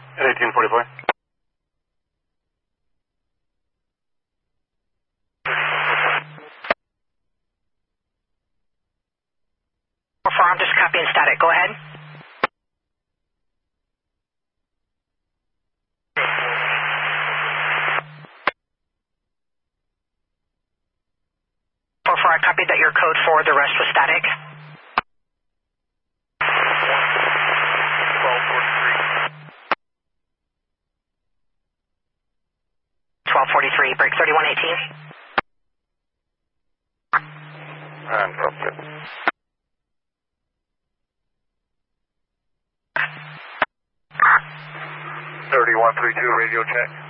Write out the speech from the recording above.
At 1844. I'm just copying static. Go ahead. I copied that your code 4, the rest was static. 1243, break 3118. And drop it. 3132, radio check.